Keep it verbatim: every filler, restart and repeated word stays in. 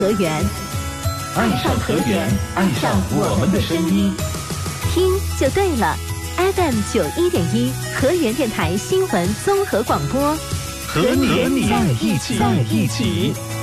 河源， 爱上河源，爱上我们的声音， 听就对了。F M 九一点一，河源电台新闻综合广播， 和你在一起，在一起。